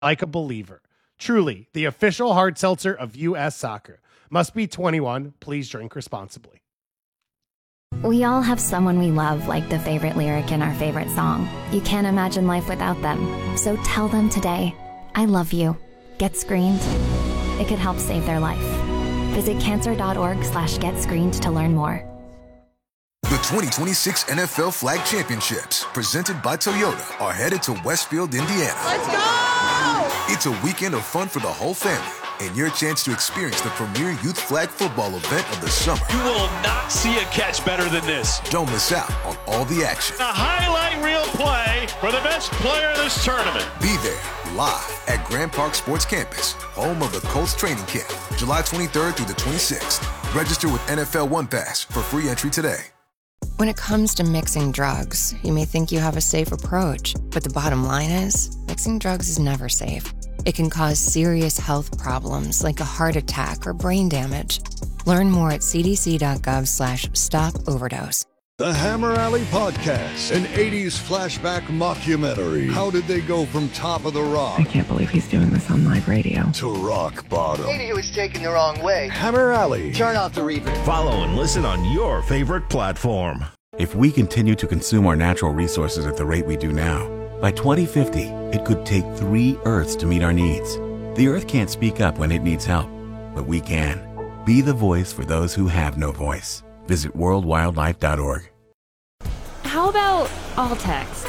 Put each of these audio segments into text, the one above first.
like a believer. Truly, the official hard seltzer of U.S. Soccer. Must be 21. Please drink responsibly. We all have someone we love, like the favorite lyric in our favorite song. You can't imagine life without them. So tell them today, I love you. Get screened. It could help save their life. Visit cancer.org/getscreened to learn more. The 2026 NFL Flag Championships, presented by Toyota, are headed to Westfield, Indiana. Let's go! It's a weekend of fun for the whole family and your chance to experience the premier youth flag football event of the summer. You will not see a catch better than this. Don't miss out on all the action. A highlight reel play for the best player of this tournament. Be there live at Grand Park Sports Campus, home of the Colts training camp, July 23rd through the 26th. Register with NFL One Pass for free entry today. When it comes to mixing drugs, you may think you have a safe approach, but the bottom line is, mixing drugs is never safe. It can cause serious health problems like a heart attack or brain damage. Learn more at cdc.gov/stop-overdose. The Hammer Alley Podcast, an 80s flashback mockumentary. How did they go from top of the rock? I can't believe he's doing this on live radio. To rock bottom. Maybe he was taken the wrong way. Hammer Alley. Turn off the reverb. Follow and listen on your favorite platform. If we continue to consume our natural resources at the rate we do now, by 2050, it could take 3 Earths to meet our needs. The Earth can't speak up when it needs help, but we can. Be the voice for those who have no voice. Visit worldwildlife.org. How about all text?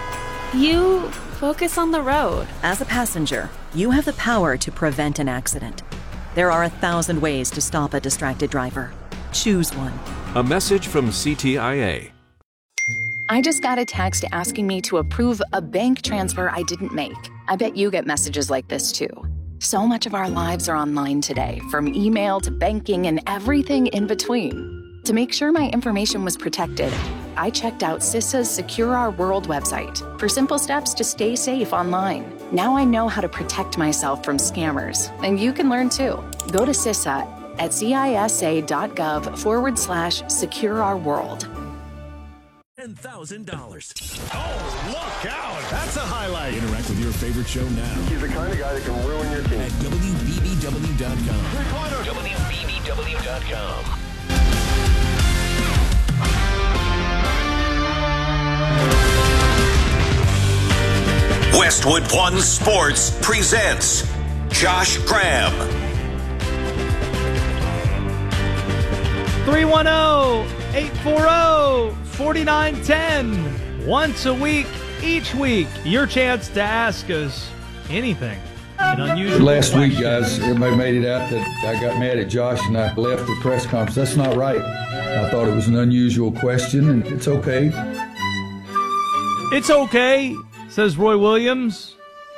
You focus on the road. As a passenger, you have the power to prevent an accident. There are 1,000 ways to stop a distracted driver. Choose one. A message from CTIA. I just got a text asking me to approve a bank transfer I didn't make. I bet you get messages like this too. So much of our lives are online today, from email to banking and everything in between. To make sure my information was protected, I checked out CISA's Secure Our World website for simple steps to stay safe online. Now I know how to protect myself from scammers, and you can learn too. Go to CISA at cisa.gov/secure-our-world. $10,000. Oh, look out. That's a highlight. Interact with your favorite show now. He's the kind of guy that can ruin your team. At WBBW.com. WBBW.com. Westwood One Sports presents Josh Graham. 310-840-4910. Once a week, each week, your chance to ask us anything. An unusual Last question. week, guys, everybody made it out that I got mad at Josh and I left the press conference. That's not right. I thought it was an unusual question, and it's okay. It's okay, says Roy Williams.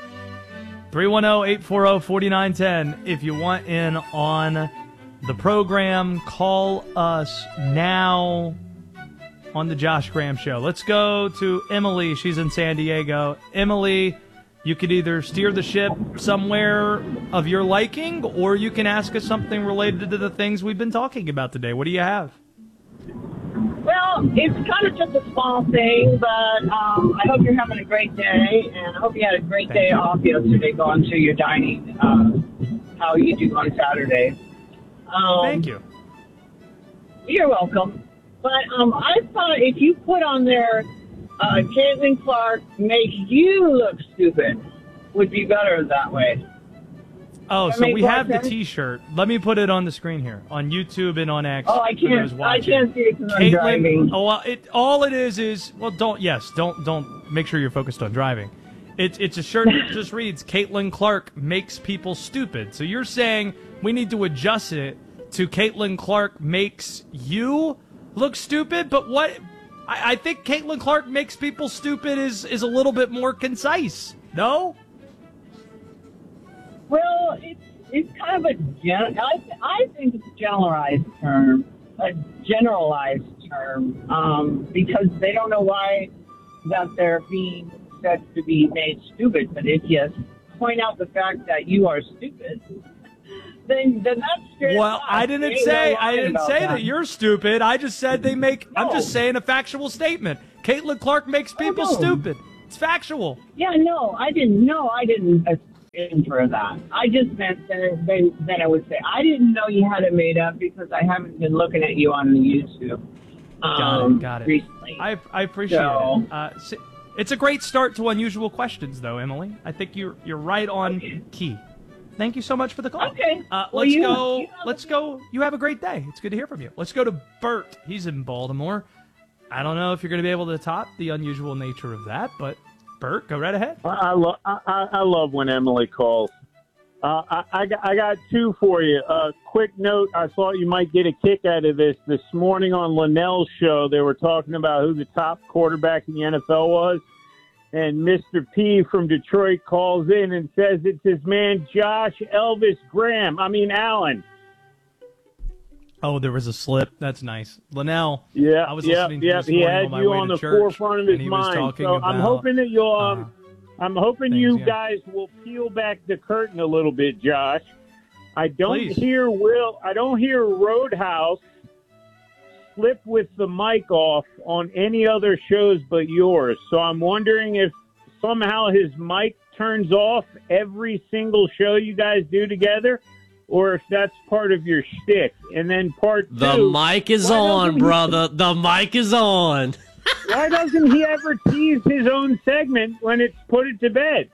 310-840-4910. If you want in on the program, call us now on the Josh Graham Show. Let's go to Emily. She's in San Diego. Emily, you could either steer the ship somewhere of your liking, or you can ask us something related to the things we've been talking about today. What do you have? Well, it's kind of just a small thing, but I hope you're having a great day, and I hope you had a great day off yesterday going to your dining, how you do on Saturdays. Thank you. You're welcome. But I thought if you put on there, Caitlin Clark makes you look stupid, would be better that way. Oh, so we have the T-shirt. Let me put it on the screen here on YouTube and on X. Oh, I can't see it because I'm driving. Oh, well, all it is well, don't make sure you're focused on driving. It's a shirt that just reads Caitlin Clark makes people stupid. So you're saying we need to adjust it to Caitlin Clark makes you look stupid, but what I think Caitlin Clark makes people stupid is a little bit more concise. No? Well, it's kind of I think it's a generalized term, because they don't know why that they're being said to be made stupid. But if you point out the fact that you are stupid, then that's straight. Well, I didn't say that you're stupid. I just said they make. No. I'm just saying a factual statement. Caitlin Clark makes people stupid. It's factual. Yeah, no, I didn't in for that. I just meant that I would say I didn't know you had it made up because I haven't been looking at you on the YouTube. Got it. Recently. I appreciate it. It's a great start to Unusual Questions, though, Emily. I think you're right on key. Thank you so much for the call. Okay. Let's go. You have a great day. It's good to hear from you. Let's go to Bert. He's in Baltimore. I don't know if you're going to be able to top the unusual nature of that, but Bert, go right ahead. I love when Emily calls. I got two for you. Quick note, I thought you might get a kick out of this. This morning on Linnell's show, they were talking about who the top quarterback in the NFL was. And Mr. P from Detroit calls in and says it's his man Josh Allen. Oh, there was a slip. That's nice. Linnell. Yeah, I was listening to this he morning had on my you way on to the church, forefront of his and he was mind. talking So about, I'm hoping that you'll. I'm hoping you yeah. guys will peel back the curtain a little bit, Josh. I don't Please. hear Roadhouse slip with the mic off on any other shows but yours. So I'm wondering if somehow his mic turns off every single show you guys do together, or if that's part of your shtick. And then part two... The mic is on, brother. The mic is on. Why doesn't he ever tease his own segment when it's put it to bed?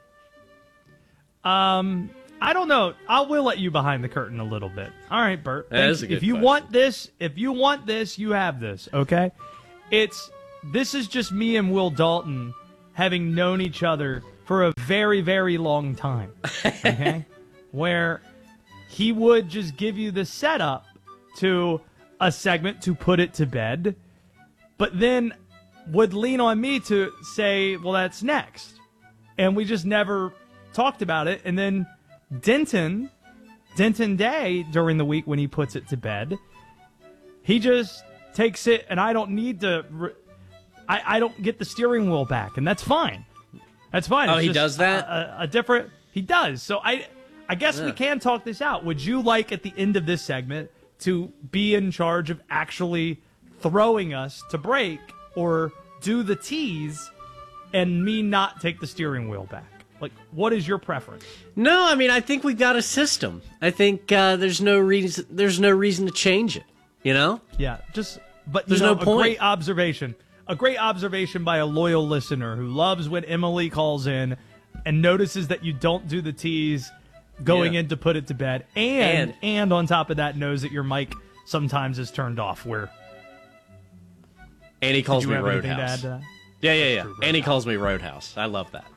I don't know. I will let you behind the curtain a little bit. All right, Bert. That is a good if you question. want this, you have this, okay? This is just me and Will Dalton having known each other for a very, very long time, okay? Where he would just give you the setup to a segment to put it to bed, but then would lean on me to say, well, that's next. And we just never talked about it. And then Denton Day, during the week when he puts it to bed, he just takes it, and I don't need to... I don't get the steering wheel back, and that's fine. That's fine. Oh, It's he just does that? A different... He does. So I guess we can talk this out. Would you like, at the end of this segment, to be in charge of actually throwing us to break, or do the tease and me not take the steering wheel back? Like, what is your preference? No, I mean, I think we've got a system. I think there's no reason to change it, you know? Yeah, but there's no point. A great observation. A great observation by a loyal listener who loves when Emily calls in and notices that you don't do the tease going in to put it to bed, and on top of that knows that your mic sometimes is turned off. Where and he calls me Roadhouse. To add to that? Yeah. And he calls me Roadhouse. I love that.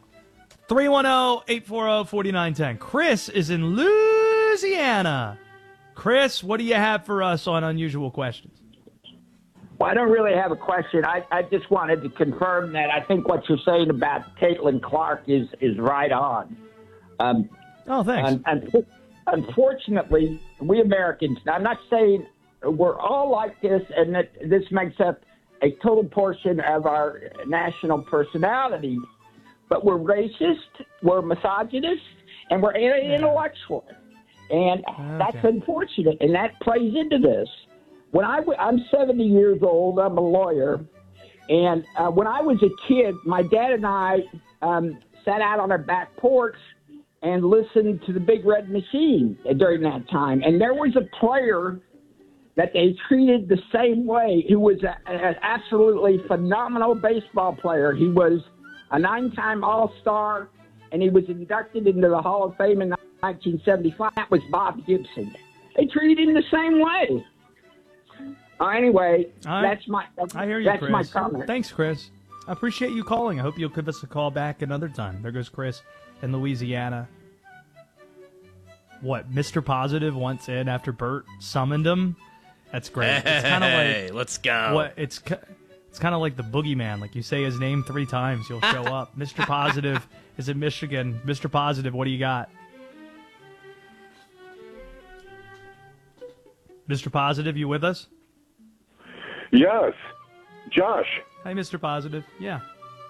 310-840-4910. Chris is in Louisiana. Chris, what do you have for us on Unusual Questions? Well, I don't really have a question. I just wanted to confirm that I think what you're saying about Caitlin Clark is right on. Thanks. Unfortunately, we Americans, I'm not saying we're all like this and that this makes up a total portion of our national personality, but we're racist, we're misogynist, and we're anti-intellectual. And that's unfortunate, and that plays into this. When I'm 70 years old, I'm a lawyer, and when I was a kid, my dad and I sat out on our back porch and listened to the Big Red Machine during that time. And there was a player that they treated the same way, who was an absolutely phenomenal baseball player. He was a 9-time All-Star, and he was inducted into the Hall of Fame in 1975. That was Bob Gibson. They treated him the same way. Anyway, that's my comment. Thanks, Chris. I appreciate you calling. I hope you'll give us a call back another time. There goes Chris in Louisiana. What, Mr. Positive wants in after Bert summoned him? That's great. It's kind of like, let's go. It's kind of like the boogeyman. Like, you say his name 3 times, you'll show up. Mr. Positive is in Michigan. Mr. Positive, what do you got? Mr. Positive, you with us? Yes. Josh. Hi, Mr. Positive. Yeah.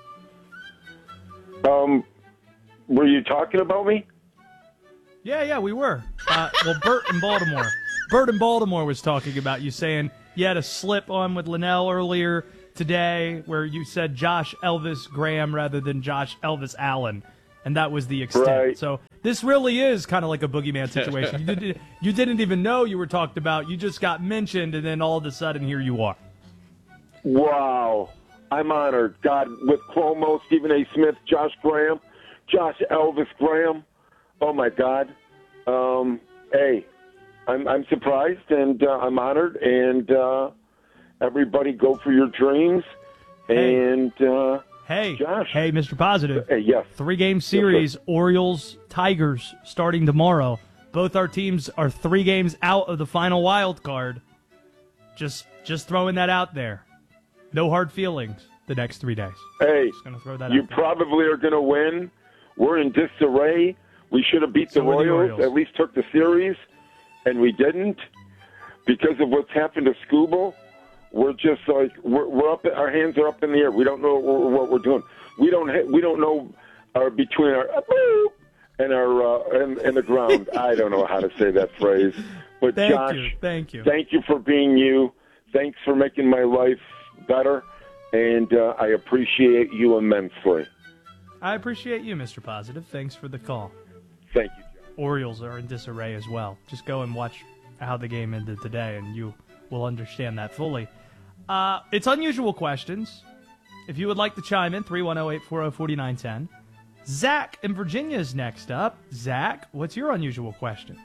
Were you talking about me? Yeah, we were. Well, Bert in Baltimore. Bert in Baltimore was talking about you, saying you had a slip on with Linnell earlier today where you said Josh Elvis Graham rather than Josh Elvis Allen. and that was the extent. Right. So this really is kind of like a boogeyman situation. You didn't even know you were talked about. You just got mentioned, and then all of a sudden, here you are. Wow. I'm honored. God, with Cuomo, Stephen A. Smith, Josh Graham, Josh Elvis Graham. Oh, my God. Hey, I'm surprised, and I'm honored, and everybody go for your dreams. And Hey, Josh. Hey, Mr. Positive. Hey, yes. 3-game series, Yes, Orioles, Tigers, starting tomorrow. Both our teams are 3 games out of the final wild card. Just throwing that out there. No hard feelings the next 3 days. Hey, just gonna throw that you out there. probably are going to win. We're in disarray. We should have beat the Royals, at least took the series, and we didn't because of what's happened to Skubal. We're just like we're up. Our hands are up in the air. We don't know what we're doing. We don't know between our boop and our and the ground. I don't know how to say that phrase. But Josh, thank you for being you. Thanks for making my life better, and I appreciate you immensely. I appreciate you, Mr. Positive. Thanks for the call. Thank you, John. Orioles are in disarray as well. Just go and watch how the game ended today, and you will understand that fully. It's unusual questions. If you would like to chime in, 310-840-4910. Zach in Virginia is next up. Zach, what's your unusual question?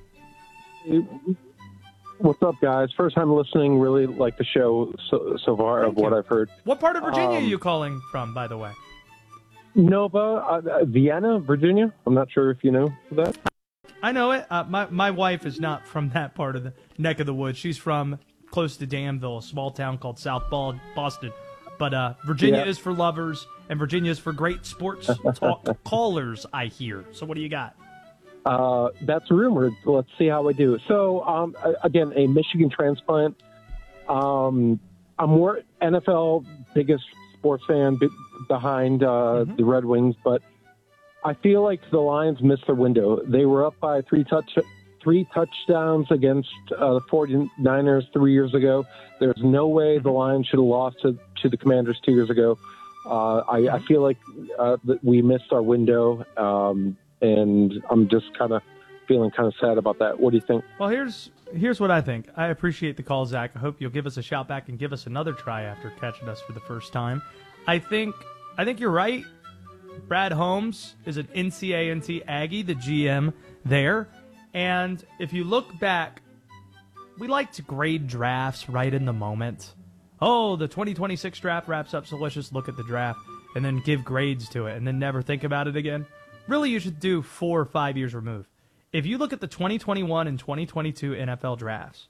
What's up, guys? First time listening. Really like the show so far of what I've heard. What part of Virginia are you calling from, by the way? Nova, Vienna, Virginia. I'm not sure if you know that. I know it. My wife is not from that part of the neck of the woods. She's from close to Danville, a small town called South Boston. But Virginia is for lovers, and Virginia is for great sports talk callers, I hear. So what do you got? That's rumored. Let's see how I do. So, again, a Michigan transplant. I'm more NFL biggest sports fan behind the Red Wings, but I feel like the Lions missed their window. They were up by three touchdowns against the 49ers 3 years ago. There's no way the Lions should have lost to the Commanders 2 years ago. I feel like that we missed our window, and I'm just kind of feeling kind of sad about that. What do you think? Well, here's what I think. I appreciate the call, Zach. I hope you'll give us a shout back and give us another try after catching us for the first time. I think you're right. Brad Holmes is an NCAA Aggie, the GM there. And if you look back, we like to grade drafts right in the moment. Oh, the 2026 draft wraps up, so let's just look at the draft and then give grades to it and then never think about it again. Really, you should do 4 or 5 years removed. If you look at the 2021 and 2022 NFL drafts,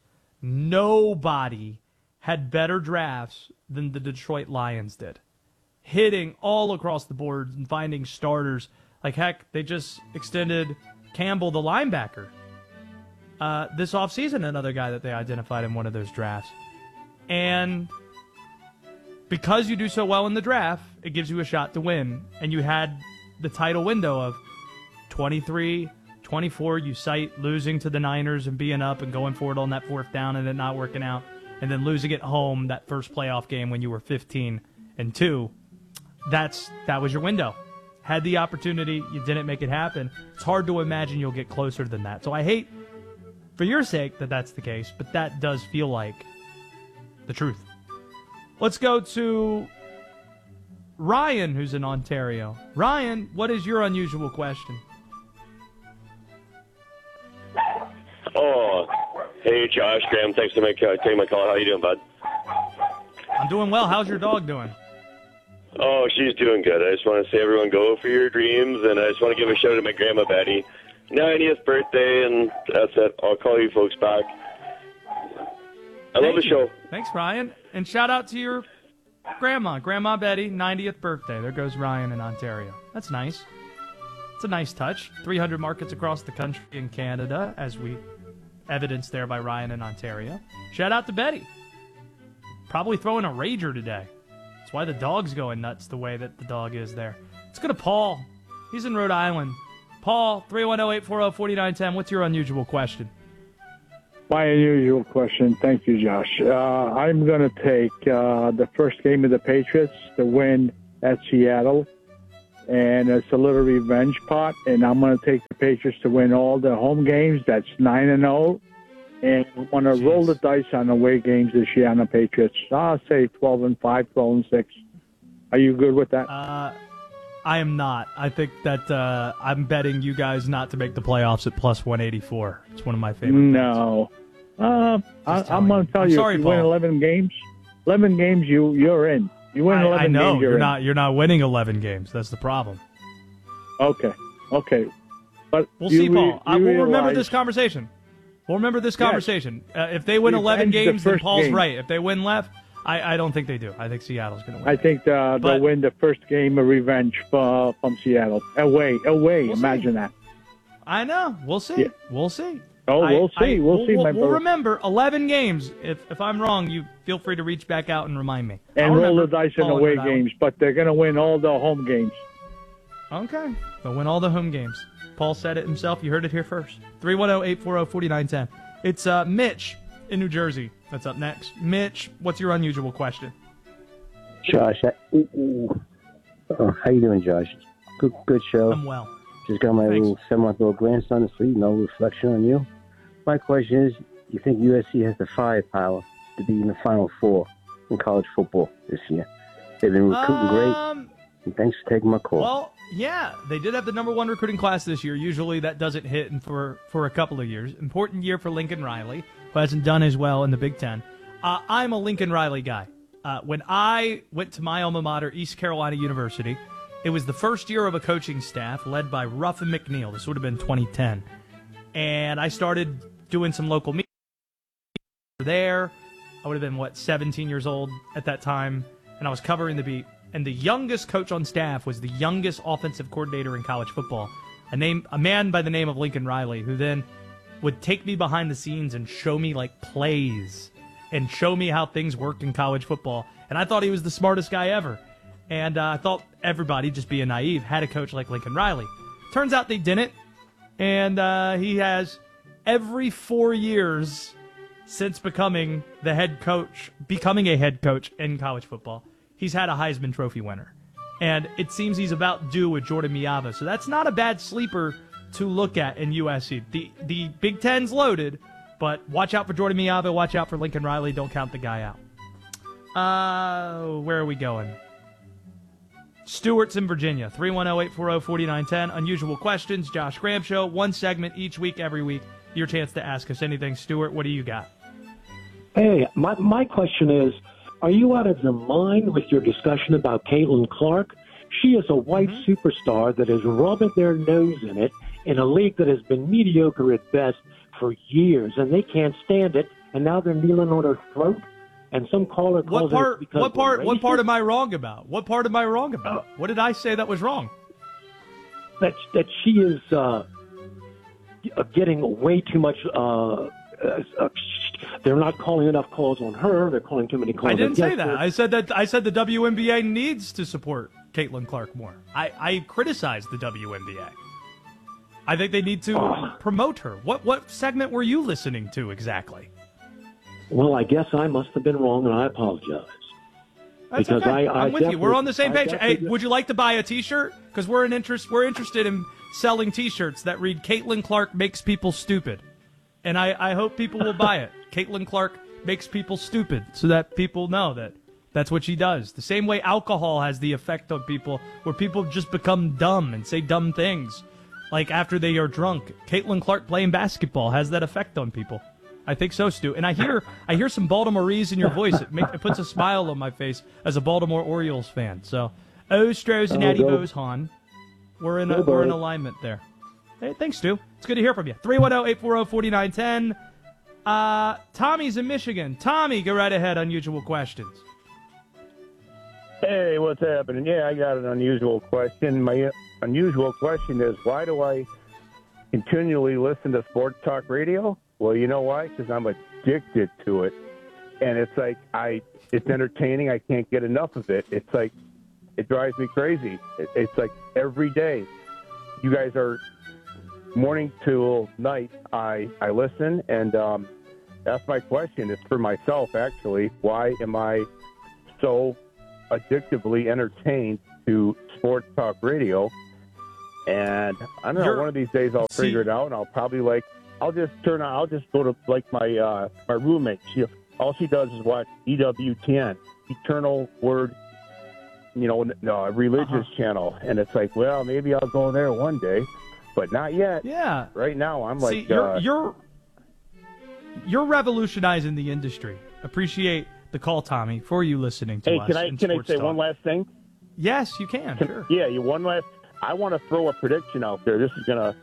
nobody had better drafts than the Detroit Lions did. Hitting all across the board and finding starters. Like, heck, they just extended Campbell, the linebacker, this offseason, another guy that they identified in one of those drafts. And because you do so well in the draft, it gives you a shot to win. And you had the title window of 23, 24, you cite losing to the Niners and being up and going for it on that 4th down and it not working out, and then losing at home that first playoff game when you were 15-2. That was your window. Had the opportunity, you didn't make it happen. It's hard to imagine you'll get closer than that. So I hate, for your sake, that that's the case, but that does feel like the truth. Let's go to Ryan, who's in Ontario. Ryan, what is your unusual question? Oh, hey, Josh, Graham, thanks for taking my call. How you doing, bud? I'm doing well. How's your dog doing? Oh, she's doing good. I just want to say, everyone, go for your dreams, and I just want to give a shout out to my grandma, Betty. 90th birthday, and that's it. I'll call you folks back. I love the show. Thanks, Ryan. And shout out to your Grandma Betty, 90th birthday. There goes Ryan in Ontario. That's nice. It's a nice touch. 300 markets across the country and Canada, as we evidenced there by Ryan in Ontario. Shout out to Betty. Probably throwing a rager today. That's why the dog's going nuts the way that the dog is there. Let's go to Paul. He's in Rhode Island. Paul, 310-840-4910. What's your unusual question? My unusual question. Thank you, Josh. I'm going to take the first game of the Patriots, the win at Seattle. and it's a little revenge pot, and I'm going to take the Patriots to win all the home games. That's 9-0. And I'm going to roll the dice on away games this year on the Patriots. I'll say 12-5, 12-6. Are you good with that? I am not. I think that I'm betting you guys not to make the playoffs at plus 184. It's one of my favorite. No. I'm going to tell you, sorry, if you Paul. win 11 games, you're in. You win 11 I know games, you're not winning 11 games. That's the problem. Okay. But We'll see, Paul. We'll remember realize- this conversation. We'll remember this conversation. If they win 11 Revenge the games, then first Paul's game. right. If they win left, I don't think they do. I think Seattle's going to win. I think they'll win the first game of revenge from Seattle. Away. Imagine that. I know. We'll see. Yeah. We'll see. Oh, we'll see. We'll see, my We'll brother. remember 11 games. If I'm wrong, you feel free to reach back out and remind me. And I'll roll the remember dice in calling away Rhode games, but they're going to win all the home games. Island. Okay. They'll win all the home games. Paul said it himself. You heard it here first. 310-840-4910. It's Mitch in New Jersey that's up next. Mitch, what's your unusual question? Josh, how you doing, Josh? Good show. I'm well. Just got my little 7-month-old grandson to sleep. No reflection on you. My question is, you think USC has the firepower to be in the Final Four in college football this year? They've been recruiting great. And thanks for taking my call. Well, yeah, they did have the number one recruiting class this year. Usually that doesn't hit for a couple of years. Important year for Lincoln Riley, who hasn't done as well in the Big Ten. I'm a Lincoln Riley guy. When I went to my alma mater, East Carolina University, it was the first year of a coaching staff led by Ruffin McNeil. This would have been 2010. And I started doing some local meetings there. I would have been, 17 years old at that time, and I was covering the beat. And the youngest coach on staff was the youngest offensive coordinator in college football, a man by the name of Lincoln Riley, who then would take me behind the scenes and show me plays and show me how things worked in college football. And I thought he was the smartest guy ever. And I thought everybody, just being naive, had a coach like Lincoln Riley. Turns out they didn't. And he has every 4 years since becoming a head coach in college football, he's had a Heisman Trophy winner. And it seems he's about due with Jordan Miava. So that's not a bad sleeper to look at in USC. The Big Ten's loaded, but watch out for Jordan Miava. Watch out for Lincoln Riley. Don't count the guy out. Where are we going? Stewart's in Virginia. 310-840-4910. Unusual questions. Josh Graham Show. One segment each week, every week. Your chance to ask us anything. Stuart, what do you got? Hey, my question is, are you out of your mind with your discussion about Caitlin Clark? She is a white superstar that is rubbing their nose in it in a league that has been mediocre at best for years, and they can't stand it, and now they're kneeling on her throat, and some caller calls it because What part am I wrong about? What part am I wrong about? What did I say that was wrong? That she is getting way too much. They're not calling enough calls on her. They're calling too many calls. I didn't say against that. her. I said the WNBA needs to support Caitlin Clark more. I criticized the WNBA. I think they need to promote her. What segment were you listening to exactly? Well, I guess I must have been wrong, and I apologize. That's because okay. I'm with you. We're on the same page. Hey, definitely- would you like to buy a T-shirt? Because we're interested in selling T-shirts that read "Caitlin Clark makes people stupid," and I hope people will buy it. Caitlin Clark makes people stupid, so that people know that that's what she does. The same way alcohol has the effect on people, where people just become dumb and say dumb things, like after they are drunk. Caitlin Clark playing basketball has that effect on people. I think so, Stu. And I hear some Baltimoreese in your voice. It puts a smile on my face as a Baltimore Orioles fan. So, Ostros and Natty Bose, Han. We're in alignment there. Hey, thanks, Stu. It's good to hear from you. 310-840-4910. Tommy's in Michigan. Tommy, go right ahead. Unusual questions. Hey, what's happening? Yeah, I got an unusual question. My unusual question is, why do I continually listen to sports talk radio? Well, you know why? Because I'm addicted to it. And it's like, it's entertaining. I can't get enough of it. It's like, it drives me crazy. It's like every day. You guys are morning till night. I listen, and that's my question. It's for myself, actually. Why am I so addictively entertained to Sports Talk Radio. And I don't know, one of these days I'll figure it out, and I'll probably I'll just go to my my roommate. All she does is watch EWTN, Eternal Word, a religious channel. And it's like, well, maybe I'll go there one day, but not yet. Yeah. Right now, I'm like, you're revolutionizing the industry. Appreciate the call, Tommy, for you listening to us. Hey, can I say one last thing? Yes, you can. Sure. Yeah, one last. I want to throw a prediction out there. This is a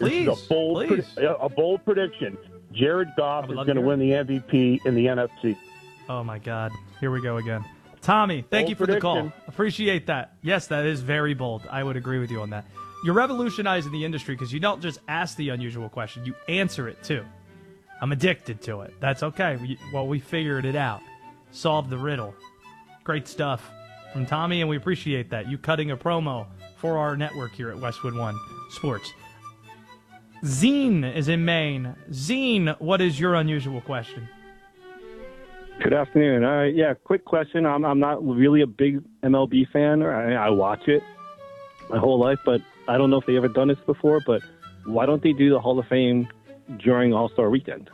bold prediction. Jared Goff is going to win the MVP in the NFC. Oh my God! Here we go again. Tommy, thank you for the call. Appreciate that. Yes, that is very bold. I would agree with you on that. You're revolutionizing the industry because you don't just ask the unusual question; you answer it too. I'm addicted to it. That's okay. We figured it out. Solved the riddle. Great stuff from Tommy, and we appreciate that. You cutting a promo for our network here at Westwood One Sports. Zine is in Maine. Zine, what is your unusual question? Good afternoon. Quick question. I'm not really a big MLB fan. I watch it my whole life, but I don't know if they've ever done this before, but why don't they do the Hall of Fame during All-Star Weekend?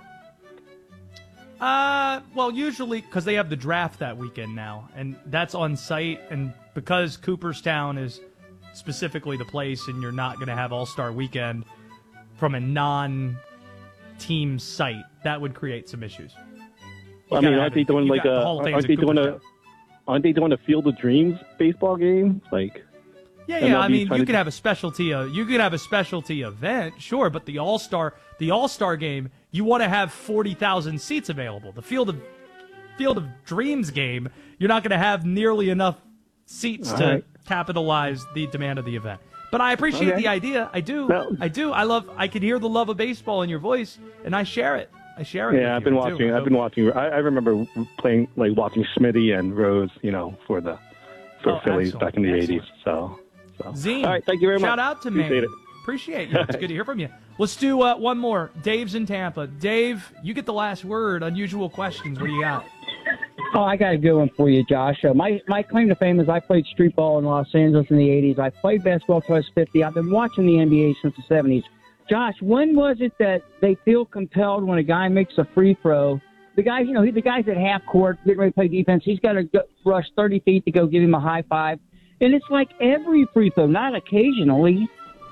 Well, usually because they have the draft that weekend now, and that's on site, and because Cooperstown is specifically the place, and you're not going to have All-Star Weekend from a non-team site, that would create some issues. Well, I mean, aren't they doing a Field of Dreams baseball game? Yeah. I mean, you could have a specialty. You could have a specialty event, sure, but the All-Star game, you want to have 40,000 seats available. The Field of Dreams game, you're not going to have nearly enough seats to capitalize the demand of the event. But I appreciate the idea. I do. I can hear the love of baseball in your voice, and I share it. Yeah, I've been watching. I remember watching Smitty and Rose, for Phillies back in the 80s. So. Zine, all right, thank you very much. Shout out to me. Appreciate you. It's good to hear from you. Let's do one more. Dave's in Tampa. Dave, you get the last word. Unusual questions. What do you got? Oh, I got a good one for you, Josh. My claim to fame is I played street ball in Los Angeles in the 80s. I played basketball until I was 50. I've been watching the NBA since the 70s. Josh, when was it that they feel compelled when a guy makes a free throw? The guys, the guy's at half court, getting ready to play defense. He's got to rush 30 feet to go give him a high five. And it's like every free throw, not occasionally.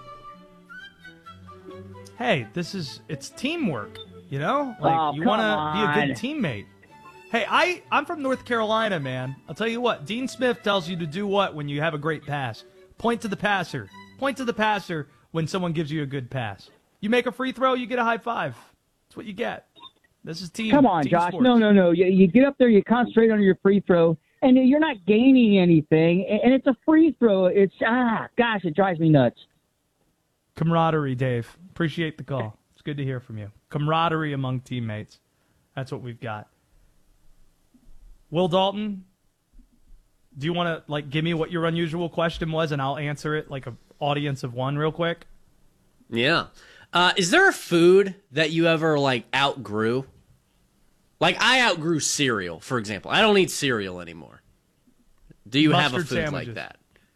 Hey, it's teamwork, you want to be a good teammate. Hey, I'm from North Carolina, man. I'll tell you what, Dean Smith tells you to do what when you have a great pass? Point to the passer. Point to the passer when someone gives you a good pass. You make a free throw, you get a high five. That's what you get. This is team. Come on, team Josh. Sports. No. You get up there, you concentrate on your free throw, and you're not gaining anything, and it's a free throw. It drives me nuts. Camaraderie, Dave. Appreciate the call. It's good to hear from you. Camaraderie among teammates. That's what we've got. Will Dalton, do you want to give me what your unusual question was, and I'll answer it like an audience of one real quick? Yeah. Is there a food that you ever outgrew? I outgrew cereal, for example. I don't eat cereal anymore. Do you have a food sandwiches. like that?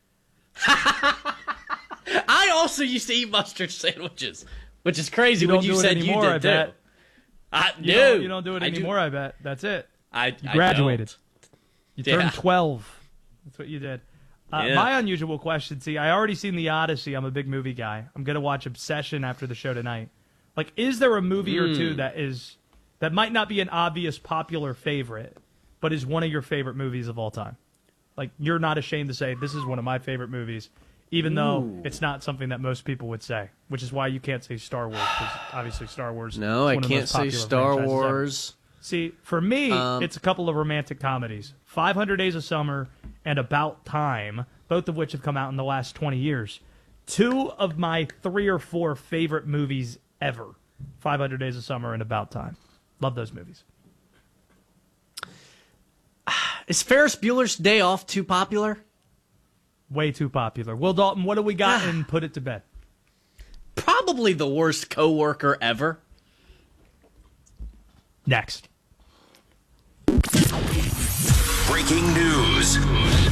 I also used to eat mustard sandwiches, which is crazy when you said you did too. You don't do it anymore, I bet. That's it. You graduated. You turned 12. That's what you did. My unusual question, I already seen The Odyssey. I'm a big movie guy. I'm going to watch Obsession after the show tonight. Is there a movie or two that might not be an obvious popular favorite, but is one of your favorite movies of all time? You're not ashamed to say, this is one of my favorite movies, even though it's not something that most people would say, which is why you can't say Star Wars, because obviously Star Wars No, is I one can't of the most say popular Star franchises Wars. ever. See, for me, it's a couple of romantic comedies. 500 Days of Summer and About Time, both of which have come out in the last 20 years. Two of my 3 or 4 favorite movies ever. 500 Days of Summer and About Time. Love those movies. Is Ferris Bueller's Day Off too popular? Way too popular. Will Dalton, what do we got and put it to bed? Probably the worst coworker ever. Next. Breaking news.